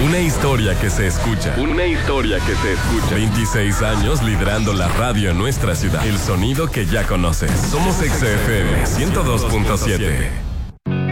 Una historia que se escucha. Una historia que se escucha. 26 años liderando la radio en nuestra ciudad. El sonido que ya conoces. Somos XFM 102.7.